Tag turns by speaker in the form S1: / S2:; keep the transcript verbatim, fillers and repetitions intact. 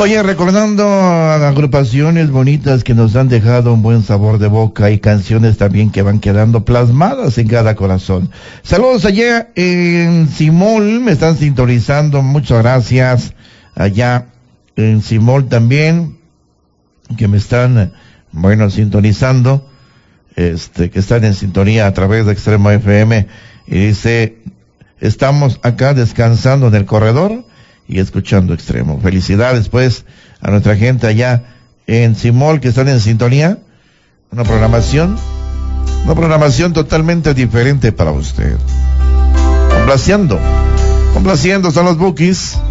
S1: Oye, recordando agrupaciones bonitas que nos han dejado un buen sabor de boca y canciones también que van quedando plasmadas en cada corazón. Saludos allá en Simol, me están sintonizando, muchas gracias. Allá en Simol también, que me están, bueno, sintonizando, este, que están en sintonía a través de Extremo F M, y dice, estamos acá descansando en el corredor y escuchando Extremo. Felicidades pues a nuestra gente allá en Simol que están en sintonía. Una programación, una programación totalmente diferente para usted. Complaciendo, complaciendo son los Bookies.